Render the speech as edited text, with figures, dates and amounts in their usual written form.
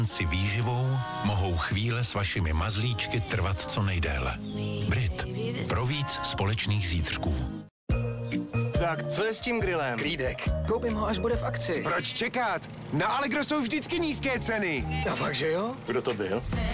si výživou mohou chvíle s vašimi mazlíčky trvat co nejdéle. Brit. Pro víc společných zítřků. Tak, co je s tím grillem? Klídek. Koupím ho, až bude v akci. Proč čekat? Na Allegro jsou vždycky nízké ceny. A fakt, že jo? Kdo to byl?